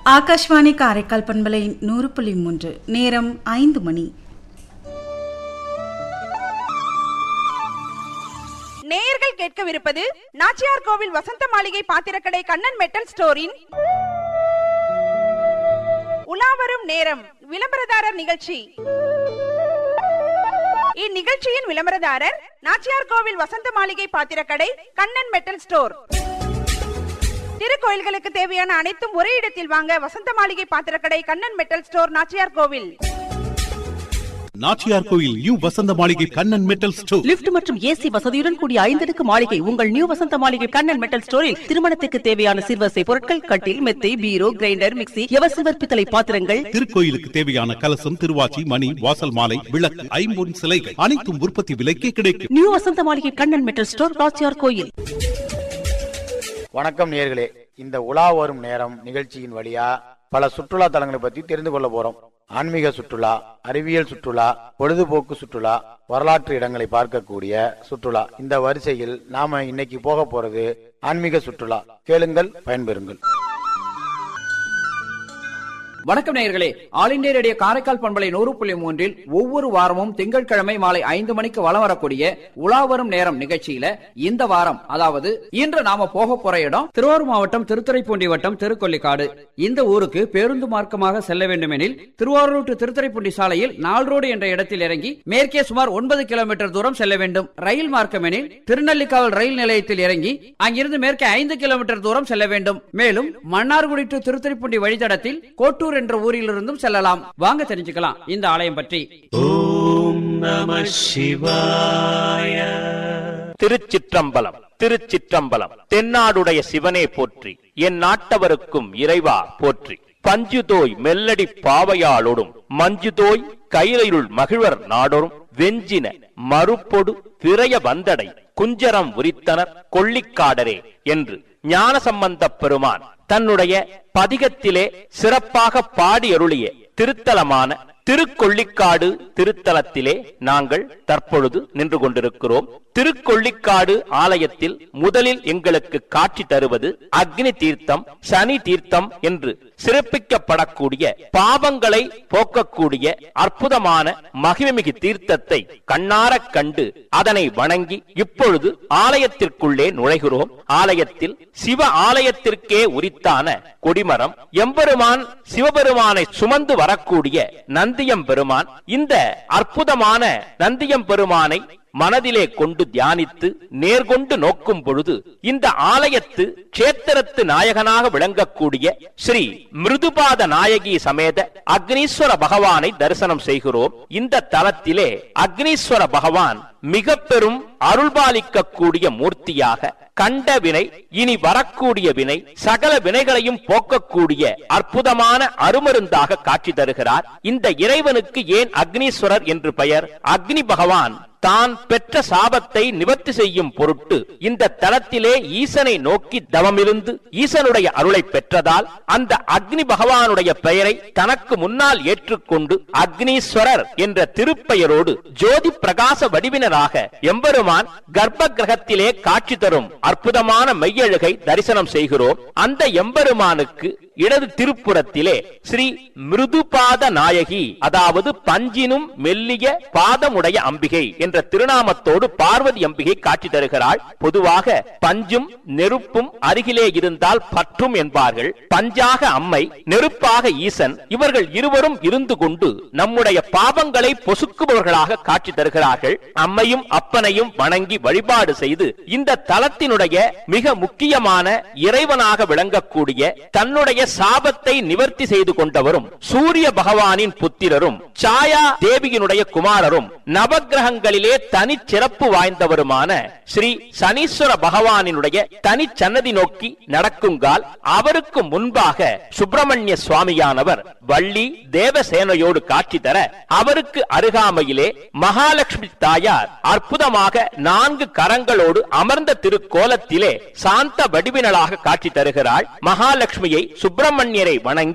ஆகாஷ்வாணி காரைக்கால் பண்பலை 100.3 நேரம் 5 மணி. நேயர்கள் கேட்கவிருப்பது நாச்சியார் கோவில் வசந்த மாளிகை பாத்திரக்கடை கண்ணன் மெட்டல் ஸ்டோரின் உலாவரும் நேரம் விளம்பரதாரர் நிகழ்ச்சி. இந்நிகழ்ச்சியின் விளம்பரதாரர் நாச்சியார் கோவில் வசந்த மாளிகை பாத்திரக்கடை கண்ணன் மெட்டல் ஸ்டோர். திருக்கோயில்களுக்கு தேவையான அனைத்தும் ஒரே இடத்தில் வாங்க வசந்த மாளிகை பாத்திரக்கடை கண்ணன் மெட்டல் ஸ்டோர், நாச்சியார் கோவில். நாச்சியார் கோயில் நியூ வசந்த மாளிகை கண்ணன் மெட்டல் ஸ்டோர். லிப்ட் மற்றும் ஏசி வசதியுடன் கூடிய 5 அடுக்கு மாளிகை உங்கள் நியூ வசந்த மாளிகை கண்ணன் மெட்டல் ஸ்டோரில் திருமணத்துக்கு தேவையான சிறுவசை பொருட்கள், கட்டில், மெத்தை, பீரோ, கிரைண்டர், மிக்ஸி, எவசிவர் பித்தளை பாத்திரங்கள், திருக்கோயிலுக்கு தேவையான கலசம், திருவாச்சி, மணி, வாசல் மாலை, விளக்கு, ஐம்பொன் சிலைகள் அனைத்தும் உற்பத்தி விலைக்கே கிடைக்கும். நியூ வசந்த மாளிகை கண்ணன் மெட்டல் ஸ்டோர், நாச்சியார் கோயில். வணக்கம் நேயர்களே, இந்த உலா வரும் நேரம் நிகழ்ச்சியின் வழியா பல சுற்றுலா தலங்களை பத்தி தெரிந்து கொள்ள போறோம். ஆன்மீக சுற்றுலா, அறிவியல் சுற்றுலா, பொழுதுபோக்கு சுற்றுலா, வரலாற்று இடங்களை பார்க்கக்கூடிய சுற்றுலா. இந்த வரிசையில் நாம இன்னைக்கு போக போறது ஆன்மீக சுற்றுலா. கேளுங்கள், பயன்பெறுங்கள். வணக்கம் நேயர்களே, ஆல் இண்டியா ரேடியோ காரைக்கால் பண்பலை 100.3 ஒவ்வொரு வாரமும் திங்கட்கிழமை மாலை 5 மணிக்கு வலம் வரக்கூடிய உலாவரும் நேரம் நிகழ்ச்சியில இந்த வாரம், அதாவது இன்று நாம போக போற இடம் திருவாரூர் மாவட்டம் திருத்துறைப்பூண்டி வட்டம் திருக்கொல்லிக்காடு. இந்த ஊருக்கு பேருந்து மார்க்கமாக செல்ல வேண்டுமெனில் திருவாரூர் டு திருத்துறைப்பூண்டி சாலையில் 4 ரோடு என்ற இடத்தில் இறங்கி மேற்கே சுமார் 9 கிலோமீட்டர் தூரம் செல்ல வேண்டும். ரயில் மார்க்கமெனில் திருநெல்லிக்காவல் ரயில் நிலையத்தில் இறங்கி அங்கிருந்து மேற்கே 5 கிலோமீட்டர் தூரம் செல்ல வேண்டும். மேலும் மன்னார்குடி டு திருத்துறைப்பூண்டி வழித்தடத்தில் கோட்டூர் என்ற ஊரிலிருந்தும் செல்லலாம். வாங்க தெரிஞ்சுக்கலாம் இந்த ஆலயம் பற்றி. ஓம் நம சிவாய. திருச்சிற்றம்பலம். திருச்சிற்றம்பலம். தென்னாடுடைய சிவனே போற்றி, என் நாட்டவருக்கும் இறைவா போற்றி. பஞ்சுதோய் மெல்லடி பாவையாளோடும் மஞ்சுதோய் கையிலுள் மகிழ்வர் நாடோறும் வெஞ்சின மறுப்பொடு பிறைய வந்தடை குஞ்சரம் உரித்தனர் கொள்ளிக்காடரே என்று ஞானசம்பந்தப் பெருமான் தன்னுடைய பதிகத்திலே சிறப்பாக பாடி அருளிய திருத்தலமான திருக்கொள்ளிக்காடு திருத்தலத்திலே நாங்கள் தற்பொழுது நின்று கொண்டிருக்கிறோம். திருக்கொள்ளிக்காடு ஆலயத்தில் முதலில் எங்களுக்கு காட்சி தருவது அக்னி தீர்த்தம், சனி தீர்த்தம் என்று சிறப்பிக்கப்படக்கூடிய பாவங்களை போக்கக்கூடிய அற்புதமான மகிமைமிகு தீர்த்தத்தை கண்ணாரக் கண்டு அதனை வணங்கி இப்பொழுது ஆலயத்திற்குள்ளே நுழைகிறோம். ஆலயத்தில் சிவ ஆலயத்திற்கே உரித்தான கொடிமரம், எம்பெருமான் சிவபெருமானை சுமந்து வரக்கூடிய நந்தியம் பெருமான். இந்த அற்புதமான நந்தியம் பெருமானை மனதிலே கொண்டு தியானித்து நேர்கொண்டு நோக்கும் பொழுது இந்த ஆலயத்து கஷேத்திரத்து நாயகனாக விளங்கக்கூடிய ஸ்ரீ மிருதுபாத நாயகி சமேத அக்னீஸ்வர பகவானை தரிசனம் செய்கிறோம். இந்த தலத்திலே அக்னீஸ்வர பகவான் மிக பெரும் அருள்பாலிக்கக்கூடிய மூர்த்தியாக கண்ட வினை, இனி வரக்கூடிய வினை, சகல வினைகளையும் போக்கக்கூடிய அற்புதமான அருமருந்தாக காட்சி தருகிறார். இந்த இறைவனுக்கு ஏன் அக்னீஸ்வரர் என்று பெயர்? அக்னி பகவான் தான் பெற்ற சாபத்தை நிவர்த்தி செய்யும் பொருட்டு இந்த தலத்திலே ஈசனை நோக்கி தவமிருந்து ஈசனுடைய அருளை பெற்றதால் அந்த அக்னி பகவானுடைய பெயரை தனக்கு முன்னால் ஏற்றுக்கொண்டு அக்னீஸ்வரர் என்ற திருப்பெயரோடு ஜோதி பிரகாச வடிவினராக எம்பெருமான் கர்ப்ப கிரகத்திலே காட்சி தரும் அற்புதமான மெய்யழகை தரிசனம் செய்கிறோம். அந்த எம்பெருமானுக்கு இடது திருப்புறத்திலே ஸ்ரீ மிருதுபாத நாயகி, அதாவது பஞ்சினும் மெல்லிய பாதமுடைய அம்பிகை என்ற திருநாமத்தோடு பார்வதி அம்பிகை காட்சி தருகிறாள். பொதுவாக பஞ்சும் நெருப்பும் அருகிலே இருந்தால் பற்றும் என்பார்கள். பஞ்சாக அம்மை, நெருப்பாக ஈசன். இவர்கள் இருவரும் இருந்து கொண்டு நம்முடைய பாவங்களை பொசுக்குபவர்களாக காட்சி தருகிறார்கள். அம்மையும் அப்பனையும் வணங்கி வழிபாடு செய்து இந்த தலத்தினுடைய மிக முக்கியமான இறைவனாக விளங்கக்கூடிய தன்னுடைய சாபத்தை நிவர்த்தி செய்து கொண்டவரும் சூரிய பகவானின் புத்திரரும் சாயா தேவியினுடைய குமாரரும் நவகிரகங்களிலே தனி சிறப்பு வாய்ந்தவருமான ஸ்ரீ சனீஸ்வர பகவானினுடைய தனி சன்னதி நோக்கி நடக்குங்கால் அவருக்கு முன்பாக சுப்பிரமணிய சுவாமியானவர் வள்ளி தேவசேனையோடு காட்சி தர அவருக்கு அருகாமையிலே மகாலட்சுமி தாயார் அற்புதமாக 4 கரங்களோடு அமர்ந்த திருக்கோலத்திலே சாந்த வடிவினளாக காட்சி தருகிறாள். மகாலட்சுமியை சுப்பிரமணியரை வணங்கி